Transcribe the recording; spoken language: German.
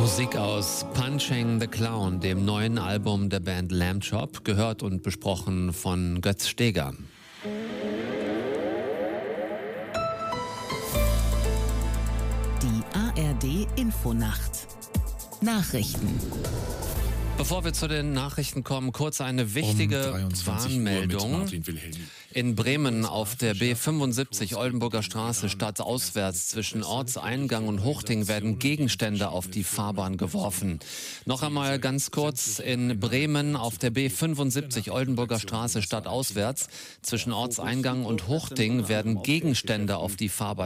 Musik aus Punching the Clown, dem neuen Album der Band Lamb Chop, gehört und besprochen von Götz Steger. Die ARD Infonacht. Nachrichten. Bevor wir zu den Nachrichten kommen, kurz eine wichtige Warnmeldung. In Bremen auf der B75 Oldenburger Straße stadtauswärts zwischen Ortseingang und Huchting werden Gegenstände auf die Fahrbahn geworfen. Noch einmal ganz kurz: In Bremen auf der B75 Oldenburger Straße stadtauswärts zwischen Ortseingang und Huchting werden Gegenstände auf die Fahrbahn